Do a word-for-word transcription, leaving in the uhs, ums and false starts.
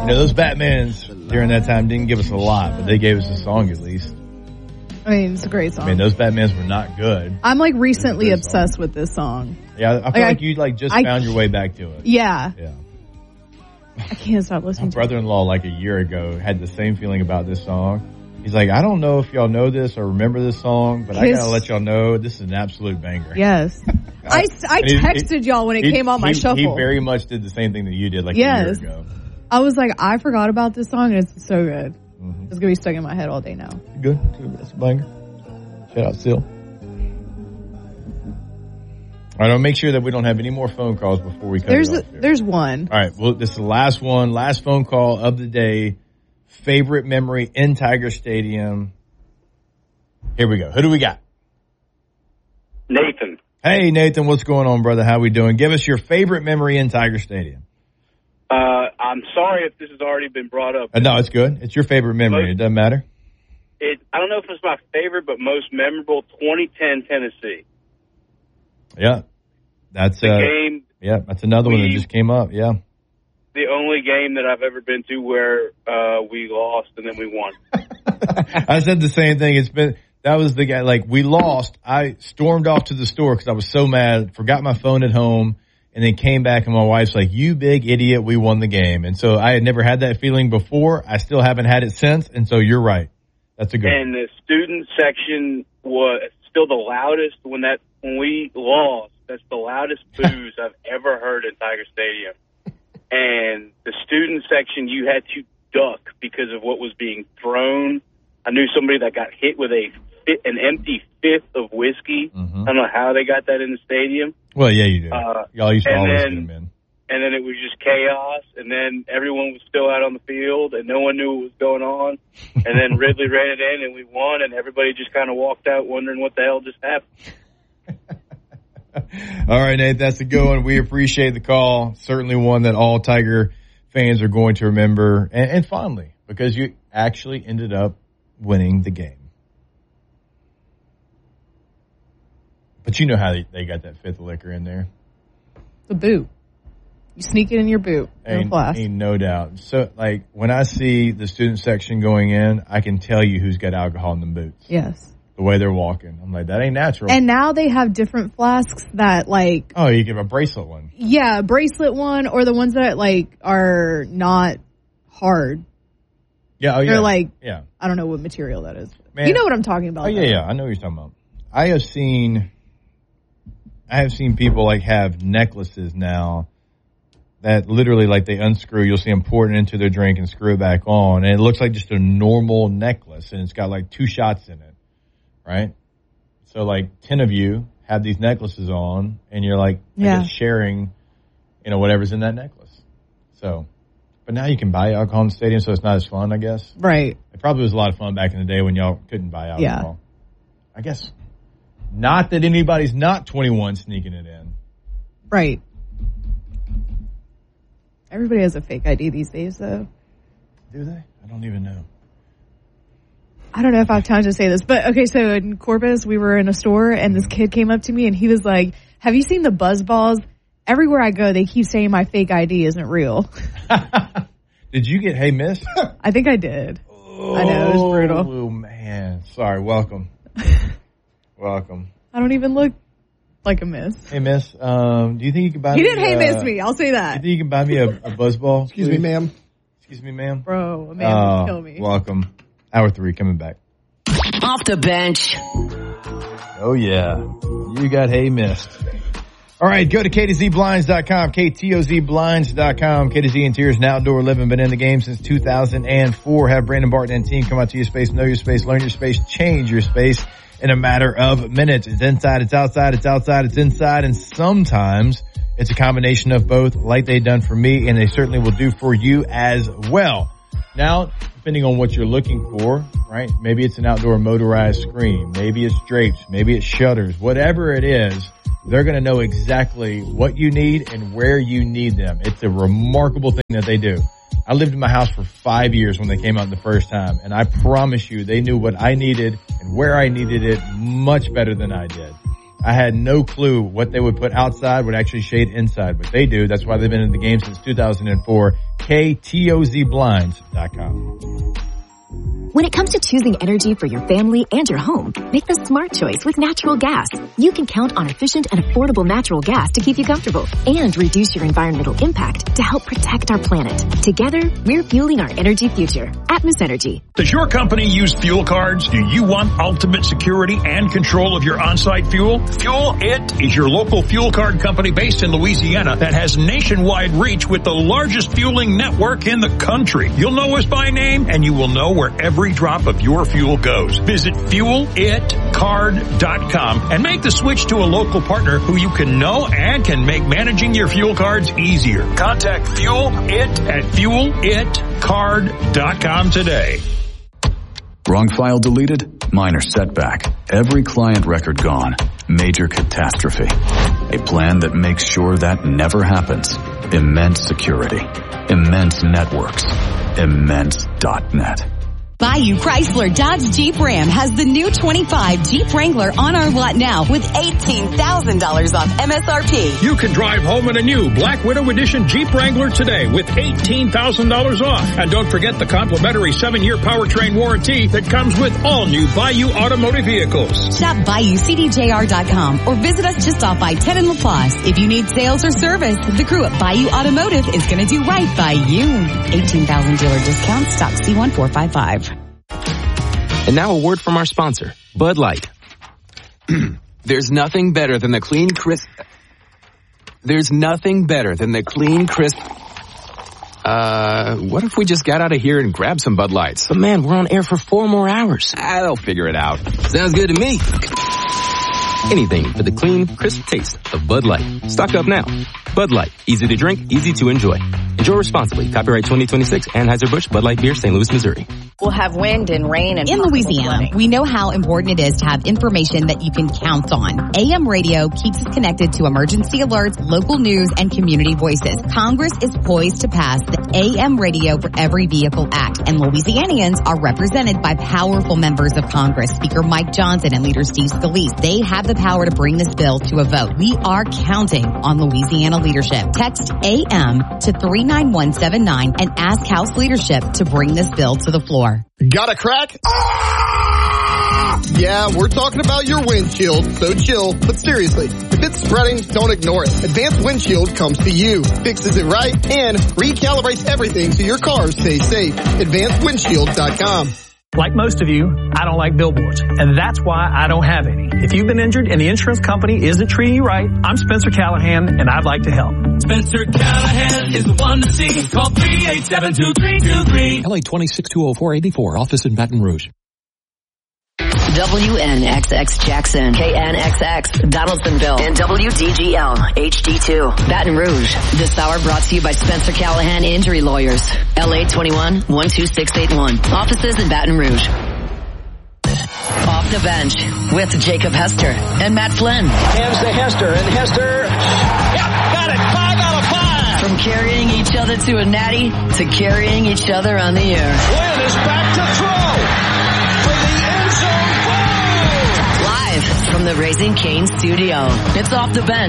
You know, those Batmans during that time didn't give us a lot, but they gave us a song at least. I mean, it's a great song. I mean, those Batmans were not good. I'm like recently obsessed song. with this song. Yeah, I feel like, like I, you like just I, found your way back to it. Yeah. Yeah. I can't stop listening My to brother-in-law, like a year ago, had the same feeling about this song. He's like, I don't know if y'all know this or remember this song, but His, I gotta let y'all know this is an absolute banger. Yes. I, I texted he, y'all when it he, came on my he, shuffle. He very much did the same thing that you did like yes. a year ago. I was like, I forgot about this song and it's so good. Mm-hmm. It's gonna be stuck in my head all day now. Good. That's a banger. Shout out, Seal. All right, I'll make sure that we don't have any more phone calls before we cut there's it off a, There's one. All right, well, this is the last one, last phone call of the day. Favorite memory in Tiger Stadium. Here we go. Who do we got? Nathan. Hey, Nathan, what's going on, brother? How we doing? Give us your favorite memory in Tiger Stadium. Uh, I'm sorry if this has already been brought up. Uh, no, it's good. It's your favorite memory. Most, it doesn't matter. It. I don't know if it's my favorite, but most memorable, twenty ten Tennessee. Yeah. That's the uh, game. Yeah, that's another we, one that just came up. Yeah. The only game that I've ever been to where uh, we lost and then we won. I said the same thing. It's been that was the guy. Like we lost. I stormed off to the store because I was so mad. Forgot my phone at home, and then came back and my wife's like, "You big idiot! We won the game." And so I had never had that feeling before. I still haven't had it since. And so you're right. That's a good. And the student section was still the loudest when that when we lost. That's the loudest boos I've ever heard in Tiger Stadium. And the student section, you had to duck because of what was being thrown. I knew somebody that got hit with a an empty fifth of whiskey. Mm-hmm. I don't know how they got that in the stadium. Well, yeah, you do. Uh, Y'all used to always then, get them in. And then it was just chaos, and then everyone was still out on the field, and no one knew what was going on. And then Ridley ran it in, and we won, and everybody just kind of walked out wondering what the hell just happened. All right, Nate, that's a good one. We appreciate the call. Certainly one that all Tiger fans are going to remember, and, and fondly, because you actually ended up winning the game. But you know how they, they got that fifth liquor in there. The boot. You sneak it in your boot. In ain't, class. Ain't no doubt. So, like, when I see the student section going in, I can tell you who's got alcohol in them boots. Yes. The way they're walking. I'm like, that ain't natural. And now they have different flasks that, like... Oh, you give a bracelet one. Yeah, a bracelet one, or the ones that, like, are not hard. Yeah, oh, yeah. They're like... Yeah. I don't know what material that is. Man. You know what I'm talking about. Oh, yeah, though. yeah. I know what you're talking about. I have seen... I have seen people, like, have necklaces now that literally, like, they unscrew. You'll see them pour it into their drink and screw it back on. And it looks like just a normal necklace, and it's got, like, two shots in it, right? So, like, ten of you have these necklaces on, and you're, like, yeah. I guess sharing, you know, whatever's in that necklace. So, but now you can buy alcohol in the stadium, so it's not as fun, I guess. Right. It probably was a lot of fun back in the day when y'all couldn't buy alcohol. Yeah. I guess. Not that anybody's not twenty-one sneaking it in. Right. Everybody has a fake I D these days, though. Do they? I don't even know. I don't know if I have time to say this, but okay, so in Corpus, we were in a store, and this kid came up to me, and he was like, have you seen the buzz balls? Everywhere I go, they keep saying my fake I D isn't real. Did you get Hey Miss? I think I did. Oh, I know, it was brutal. Oh, man. Sorry, welcome. Welcome. I don't even look like a miss. Hey, miss, um, do you think you can buy you me... You didn't hey miss uh, me, I'll say that. Do you think you can buy me a, a buzz ball? Excuse please? me, ma'am. Excuse me, ma'am. Bro, a man uh, would kill me. Welcome. Hour three, coming back. Off the bench. Oh, yeah. You got hey missed. All right, go to K T Z Blinds dot com, K T O Z Blinds dot com. K T Z Interiors and Outdoor Living, been in the game since two thousand four. Have Brandon Barton and team come out to your space, know your space, learn your space, change your space in a matter of minutes. It's inside, it's outside, it's outside, it's inside, and sometimes it's a combination of both, like they've done for me, and they certainly will do for you as well. Now, depending on what you're looking for, right? Maybe it's an outdoor motorized screen, maybe it's drapes, maybe it's shutters, whatever it is, they're going to know exactly what you need and where you need them. It's a remarkable thing that they do. I lived in my house for five years when they came out the first time, and I promise you they knew what I needed and where I needed it much better than I did. I had no clue what they would put outside would actually shade inside, but they do. That's why they've been in the game since two thousand four. K T O Z Blinds dot com. When it comes to choosing energy for your family and your home, make the smart choice with natural gas. You can count on efficient and affordable natural gas to keep you comfortable and reduce your environmental impact to help protect our planet. Together, we're fueling our energy future. Atmos Energy. Does your company use fuel cards? Do you want ultimate security and control of your on-site fuel? Fuel It is your local fuel card company based in Louisiana that has nationwide reach with the largest fueling network in the country. You'll know us by name and you will know where every drop of your fuel goes. Visit fuel it card dot com and make the switch to a local partner who you can know and can make managing your fuel cards easier. Contact Fuel It at fuel it card dot com today. Wrong file deleted? Minor setback. Every client record gone. Major catastrophe. A plan that makes sure that never happens. Immense security. Immense networks. Immense dot net. Bayou Chrysler Dodge Jeep Ram has the new twenty-five Jeep Wrangler on our lot now with eighteen thousand dollars off M S R P. You can drive home in a new Black Widow Edition Jeep Wrangler today with eighteen thousand dollars off. And don't forget the complimentary seven-year powertrain warranty that comes with all new Bayou automotive vehicles. Shop Bayou C D J R dot com or visit us just off I ten in La Place. If you need sales or service, the crew at Bayou Automotive is going to do right by you. eighteen thousand dealer discount, stock C one four five five. And now a word from our sponsor, Bud Light. There's nothing better than the clean, crisp... There's nothing better than the clean, crisp... Uh, what if we just got out of here and grabbed some Bud Lights? But man, we're on air for four more hours. I'll figure it out. Sounds good to me. Anything for the clean, crisp taste of Bud Light. Stock up now. Bud Light. Easy to drink, easy to enjoy. Enjoy responsibly. Copyright twenty twenty-six, Anheuser-Busch, Bud Light Beer, Saint Louis, Missouri. We'll have wind and rain and in Louisiana, flooding. We know how important it is to have information that you can count on. A M radio keeps us connected to emergency alerts, local news, and community voices. Congress is poised to pass the A M Radio for Every Vehicle Act, and Louisianians are represented by powerful members of Congress, Speaker Mike Johnson and Leader Steve Scalise. They have the power to bring this bill to a vote. We are counting on Louisiana leadership. Text A M to three nine one seven nine and ask House leadership to bring this bill to the floor. Got a crack? Ah! Yeah, we're talking about your windshield, so chill. But seriously, if it's spreading, don't ignore it. Advanced Windshield comes to you, fixes it right, and recalibrates everything so your car stays safe. advanced windshield dot com. Like most of you, I don't like billboards, and that's why I don't have any. If you've been injured and the insurance company isn't treating you right, I'm Spencer Callahan, and I'd like to help. Spencer Callahan is the one to see. Call three eight seven two three two three. L A twenty-six two oh four eighty-four, office in Baton Rouge. W N X X Jackson, K N X X Donaldsonville, and W D G L H D two Baton Rouge. This hour brought to you by Spencer Callahan Injury Lawyers. L A twenty-one one two six eight one. Offices in Baton Rouge. Off the bench with Jacob Hester and Matt Flynn. Hands to Hester, and Hester, yep, got it, five out of five. From carrying each other to a natty to carrying each other on the air. Flynn is back to throw. Live from the Raising Cane studio. It's Off the Bench.